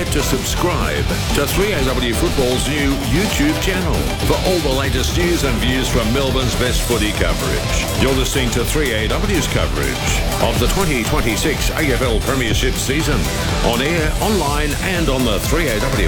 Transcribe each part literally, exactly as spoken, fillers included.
forget to subscribe to three A W Football's new YouTube channel for all the latest news and views from Melbourne's best footy coverage. You're listening to three A W's coverage of the twenty twenty-six A F L Premiership season, on air, online and on the three A W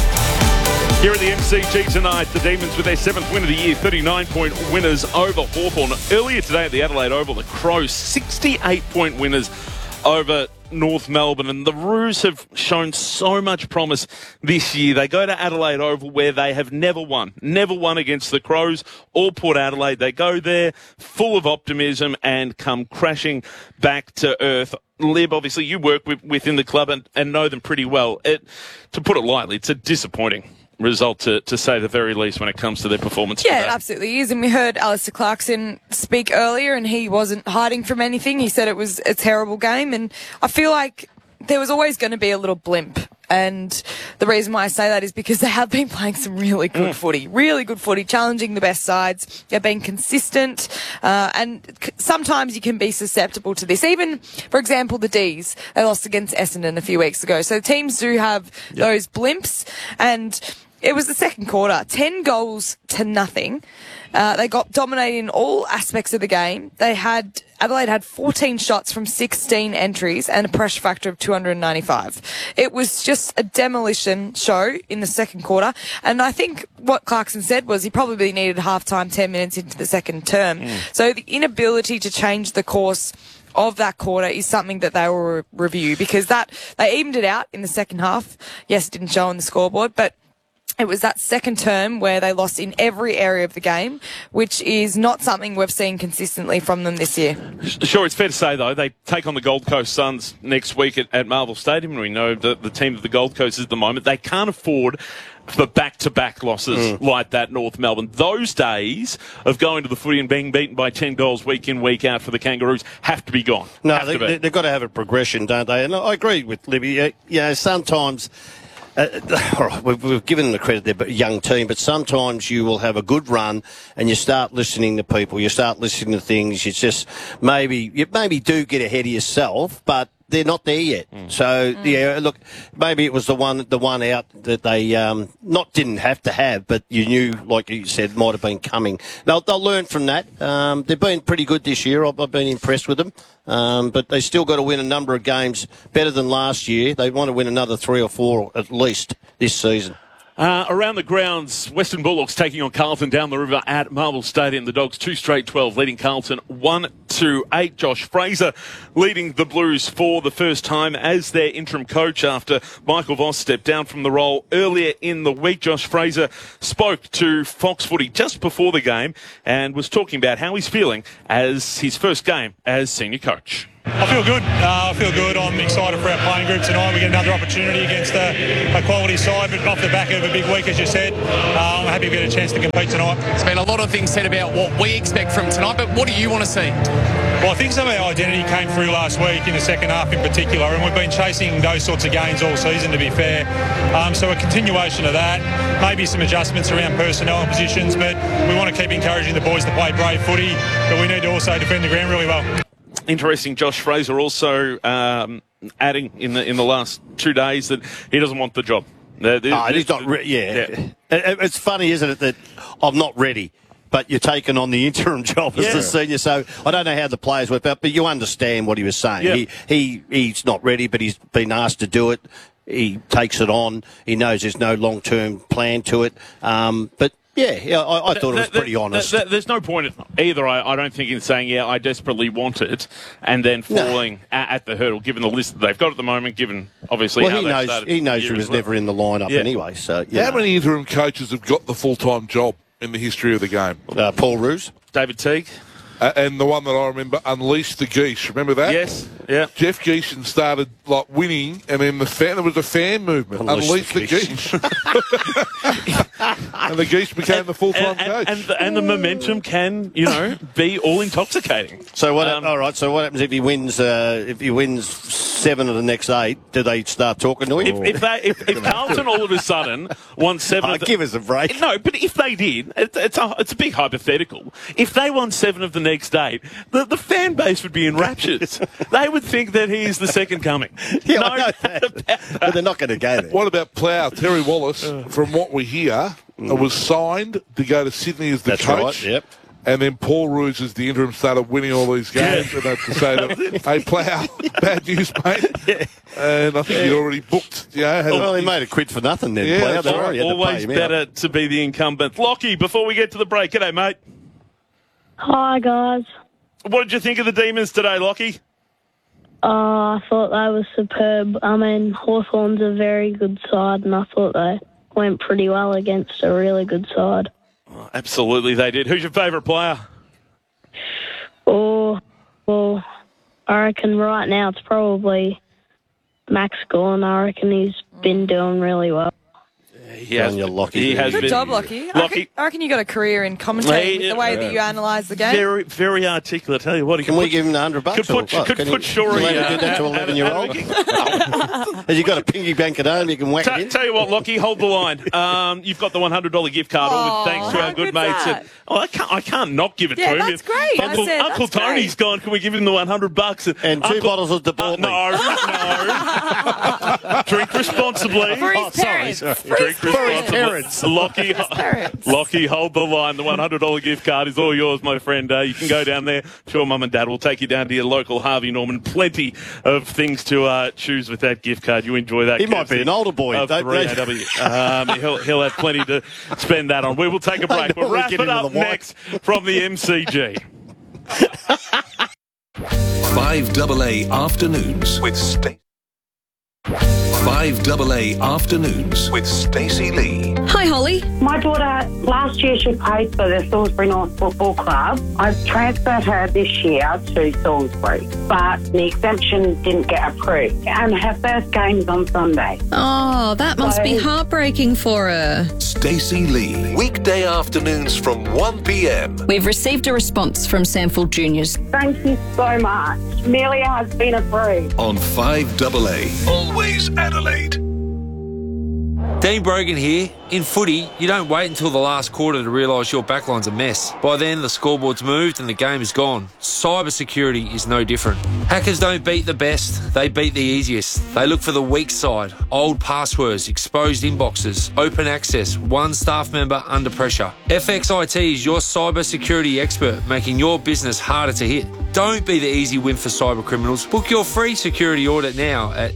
app. Here at the M C G tonight, the Demons with their seventh win of the year, thirty-nine point winners over Hawthorn. Earlier today at the Adelaide Oval, the Crows, sixty-eight point winners over North Melbourne, and the Roos have shown so much promise this year. They go to Adelaide Oval where they have never won, never won against the Crows or Port Adelaide. They go there full of optimism and come crashing back to earth. Lib, obviously you work with, within the club and, and know them pretty well. It, to put it lightly, it's a disappointing result, to, to say the very least, when it comes to their performance. Yeah, today. It absolutely is. And we heard Alistair Clarkson speak earlier, and he wasn't hiding from anything. He said it was a terrible game, and I feel like there was always going to be a little blimp. And the reason why I say that is because they have been playing some really good mm. footy, really good footy, challenging the best sides. They've been consistent, uh, and c- sometimes you can be susceptible to this. Even, for example, the D's, they lost against Essendon a few weeks ago. So teams do have yep. those blimps, and it was the second quarter, ten goals to nothing. Uh, they got dominated in all aspects of the game. They had, Adelaide had fourteen shots from sixteen entries and a pressure factor of two hundred ninety-five. It was just a demolition show in the second quarter. And I think what Clarkson said was he probably needed half-time, ten minutes into the second term. Mm. So the inability to change the course of that quarter is something that they will re- review, because that, they evened it out in the second half. Yes, it didn't show on the scoreboard, but it was that second term where they lost in every area of the game, which is not something we've seen consistently from them this year. Sure, it's fair to say, though, they take on the Gold Coast Suns next week at, at Marvel Stadium, and we know that the team of the Gold Coast is at the moment. They can't afford the back-to-back losses mm. like that, North Melbourne. Those days of going to the footy and being beaten by ten goals week in, week out for the Kangaroos have to be gone. No, they, they, they've got to have a progression, don't they? And I agree with Libby. You know, sometimes Uh, all right, we've, we've given them the credit, they're a young team, but sometimes you will have a good run and you start listening to people, you start listening to things, you just maybe, you maybe do get ahead of yourself, but they're not there yet. Mm. So, mm. yeah, look, maybe it was the one the one out that they um, not didn't have to have, but you knew, like you said, might have been coming. They'll, they'll learn from that. Um, they've been pretty good this year. I've, I've been impressed with them. Um, but they still got to win a number of games better than last year. They want to win another three or four at least this season. Uh, around the grounds, Western Bulldogs taking on Carlton down the river at Marvel Stadium. The Dogs two straight twelve, leading Carlton one to eight. Josh Fraser leading the Blues for the first time as their interim coach after Michael Voss stepped down from the role earlier in the week. Josh Fraser spoke to Fox Footy just before the game and was talking about how he's feeling as his first game as senior coach. I feel good. Uh, I feel good. I'm excited for our playing group tonight. We get another opportunity against a, a quality side, but off the back of a big week, as you said. Uh, I'm happy we get a chance to compete tonight. There's been a lot of things said about what we expect from tonight, but what do you want to see? Well, I think some of our identity came through last week in the second half in particular, and we've been chasing those sorts of gains all season, to be fair. Um, so a continuation of that, maybe some adjustments around personnel and positions, but we want to keep encouraging the boys to play brave footy, but we need to also defend the ground really well. Interesting, Josh Fraser also um, adding in the in the last two days that he doesn't want the job. No, oh, he's not re- yeah. yeah. It's funny, isn't it, that I'm not ready, but you're taking on the interim job as yeah. the senior. So I don't know how the players work out, but you understand what he was saying. Yeah. He, he He's not ready, but he's been asked to do it. He takes it on. He knows there's no long-term plan to it. Um, but Yeah, yeah, I, I thought it was pretty honest. There's no point either, I, I don't think, in saying, yeah, I desperately want it, and then falling no. at, at the hurdle, given the list that they've got at the moment, given, obviously, well, how he they've knows, started. He knows he was well. never in the lineup yeah. anyway. So, How know. many interim coaches have got the full-time job in the history of the game? Uh, Paul Roos. David Teague. Uh, and the one that I remember, Unleash the Geese. Remember that? Yes, yeah. Jeff Geeson started, like, winning, and then the fan, there was a fan movement. Unleash, Unleash the, the Geese. And the Geese became and, the full-time and, and, coach. And the, and the momentum can, you know, be all intoxicating. So what? Um, all right. So what happens if he wins? Uh, if he wins seven of the next eight, do they start talking to him? If, if, they, if, if Carlton all of a sudden won seven, oh, of the, give us a break. No, but if they did, it, it's a it's a big hypothetical. If they won seven of the next eight, the, the fan base would be in raptures. They would would think that he is the second coming. Yeah, no I know that. But they're not going to go there. What about Plough? Terry Wallace, from what we hear, mm. was signed to go to Sydney as the That's coach. Right, yep. And then Paul Roos is the interim starter winning all these games. Yeah. And that's to say that, hey, Plough, bad news, mate. Yeah. And I think he'd already booked, you know. Had well, a, he made a quid for nothing then, Yeah, Plough. that's Don't right. worry, you had to pay Always him better out. to be the incumbent. Lockie, before we get to the break, g'day, mate. Hi, guys. What did you think of the Demons today, Lockie? Oh, I thought they were superb. I mean, Hawthorn's a very good side, and I thought they went pretty well against a really good side. Oh, absolutely, they did. Who's your favourite player? Oh, well, I reckon right now it's probably Max Gawn. I reckon he's been doing really well. He has, your Lockie. he has Good been, job, Lockie. I, Lockie. reckon, I reckon you got a career in commentating Hey, with the way uh, that you analyse the game. Very, very articulate. Tell you what, he Can could we put, give him a hundred bucks? could put, or what? could Can put you, Shorey. you let him uh, do that to uh, eleven-year-old? uh, Have you got a piggy bank at home you can whack T- it in? tell you what, Lockie, hold the line. Um, you've got the one hundred dollars gift card, all Oh, with thanks to how our good good's mates. that? At, oh, I can't, I can't not give it Yeah, to him. that's great. I Uncle, said, Uncle that's Tony's great. gone. Can we give him the one hundred bucks? And two Uncle, bottles of uh, DeBortney. no, no. Drink responsibly. For his Oh, sorry, parents. sorry. For his Drink parents. responsibly. Lockie, parents. Lockie, hold the line. The one hundred dollars gift card is all yours, my friend. Uh, you can go down there. Sure, Mum and Dad will take you down to your local Harvey Norman. Plenty of things to uh, choose with that gift card. You enjoy that. He might be an older boy. Of Don't- three A W. Um, he'll, he'll have plenty to spend that on. We will take a break. know We'll we're wrap getting it to up the white. next from the M C G. five A A Afternoons with Stacey. five A A Afternoons with Stacey Lee. Hi, Holly. My daughter, last year she played for the Salisbury North Football Club. I've transferred her this year to Salisbury, but the exemption didn't get approved. And her first game is on Sunday. Oh, that must So- be heartbreaking for her. Stacey Lee. Weekday afternoons from one p m. We've received a response from Samford Juniors. Thank you so much. Amelia has been approved. On five A A. Always Adelaide. Dean Brogan here. In footy, you don't wait until the last quarter to realise your backline's a mess. By then, the scoreboard's moved and the game is gone. Cyber security is no different. Hackers don't beat the best, they beat the easiest. They look for the weak side, old passwords, exposed inboxes, open access, one staff member under pressure. F X I T is your cyber security expert, making your business harder to hit. Don't be the easy win for cyber criminals. Book your free security audit now at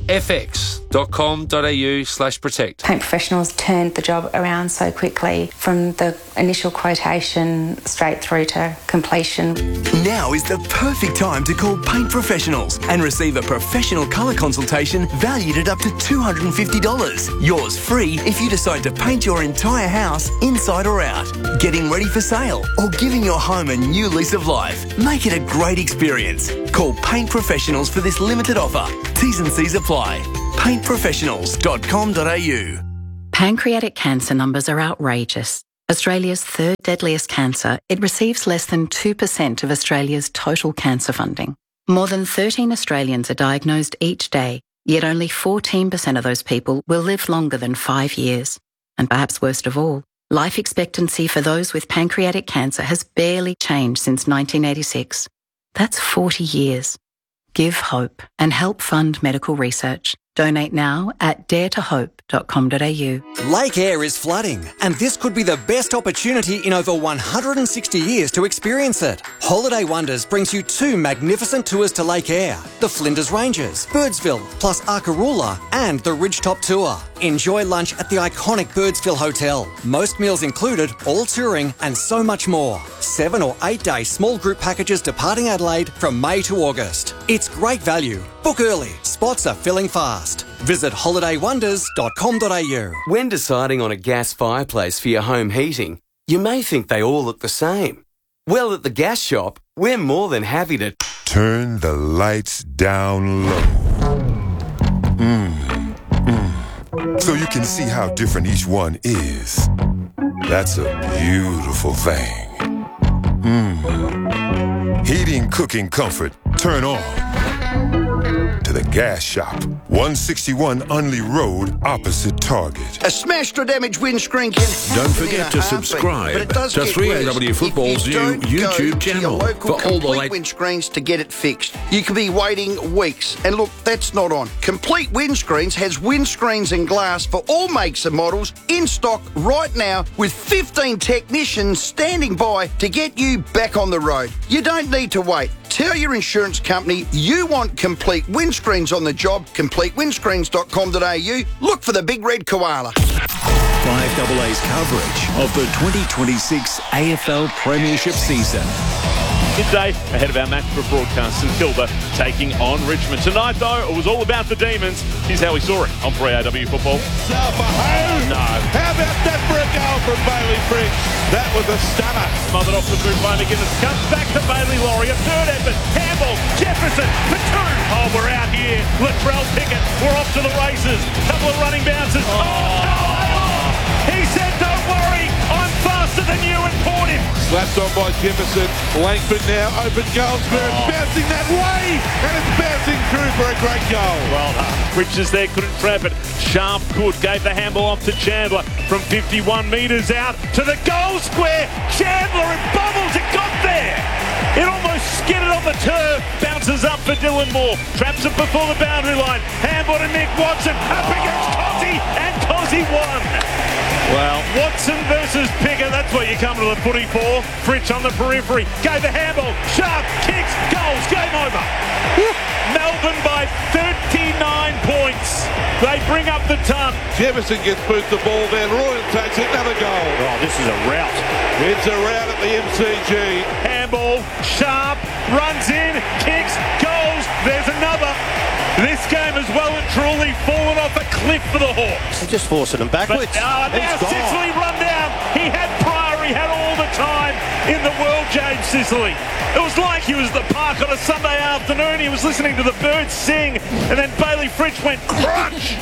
fx.com.au slash protect. Paint Professionals turned the job around so quickly from the initial quotation straight through to completion. Now is the perfect time to call Paint Professionals and receive a professional colour consultation valued at up to two hundred fifty dollars. Yours free if you decide to paint your entire house inside or out, getting ready for sale or giving your home a new lease of life. Make it a great experience. Call Paint Professionals for this limited offer. T's and C's apply. paint professionals dot com dot a u. Pancreatic cancer numbers are outrageous. Australia's third deadliest cancer, it receives less than two percent of Australia's total cancer funding. More than thirteen Australians are diagnosed each day, yet only fourteen percent of those people will live longer than five years. And perhaps worst of all, life expectancy for those with pancreatic cancer has barely changed since nineteen eighty-six. That's forty years. Give hope and help fund medical research. Donate now at dare to hope dot com dot a u. Lake Eyre is flooding, and this could be the best opportunity in over one hundred sixty years to experience it. Holiday Wonders brings you two magnificent tours to Lake Eyre, the Flinders Ranges, Birdsville, plus Arkaroola, and the Ridgetop Tour. Enjoy lunch at the iconic Birdsville Hotel. Most meals included, all touring, and so much more. Seven or eight day small group packages departing Adelaide from May to August. It's great value. Book early. Spots are filling fast. Visit holiday wonders dot com dot a u. When deciding on a gas fireplace for your home heating, you may think they all look the same. Well, at the gas shop, we're more than happy to turn the lights down low. Mm, mm. So you can see how different each one is. That's a beautiful thing. Mm. Heating, cooking, comfort, turn on to the gas shop. one sixty-one Unley Road, opposite Target. A smashed or damaged windscreen can Don't forget to subscribe to three A W Football's new YouTube channel for all the late windscreens to get it fixed. You could be waiting weeks. And look, that's not on. Complete Windscreens has windscreens and glass for all makes and models in stock right now with fifteen technicians standing by to get you back on the road. You don't need to wait. Tell your insurance company you want Complete Windscreens on the job. complete windscreens dot com dot a u. Look for the big red koala. five A A's coverage of the twenty twenty-six A F L Premiership season. Midday ahead of our match for broadcast, St Kilda taking on Richmond. Tonight, though, it was all about the Demons. Here's how we saw it on three A W Football. No. How about that for a goal from Bailey Fritz? That was a stunner. Smothered off the boot by McGuinness. Comes back to Bailey Laurie. A third effort. Campbell, Jefferson, for two. Oh, we're out here. Latrell Pickett. We're off to the races. Couple of running bounces. Oh, oh, he said, don't worry. I'm faster than you, and caught him. Slapped on by Jefferson. Langford now. Open goal square. It's bouncing that way. And it's bouncing through for a great goal. Well done. Richards there couldn't trap it. Sharp good. Gave the handball off to Chandler from fifty-one metres out to the goal square. Chandler, it bubbles. It got there. It almost skidded on the turf. Bounces up for Dylan Moore. Traps it before the boundary line. Handball to Nick Watson. Up against Cozzy. And Cozzy won. Well, Watson versus Pickett, that's what you come to the footy for. Fritsch on the periphery, gave the handball, sharp, kicks, goals, game over. Woo. Melbourne by thirty-nine points. They bring up the ton. Jefferson gets booted the ball down. Royal takes it, another goal. Oh, this is a rout. It's a rout at the M C G. Handball, sharp, runs in, kicks, goals. There's another. This game has well and truly fallen off a cliff for the Hawks. They're just forcing them backwards. But, uh, now Sicily run down. He had Pryor, he had all the time in the world, James Sicily. It was like he was at the park on a Sunday afternoon. He was listening to the birds sing, and then Bailey Fritsch went crunch.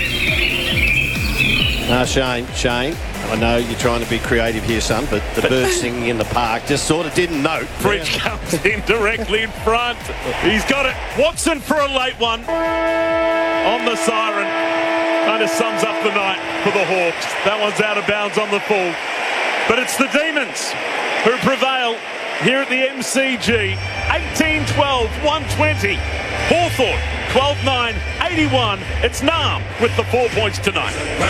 No, Shane, Shane, I know you're trying to be creative here, son, but the birds singing in the park just sort of didn't note. Fritsch comes in directly in front. He's got it. Watson for a late one on the siren. Kind of sums up the night for the Hawks. That one's out of bounds on the full. But it's the Demons who prevail here at the M C G. eighteen twelve, one twenty. Hawthorn, twelve nine, eighty-one. It's Nam with the four points tonight.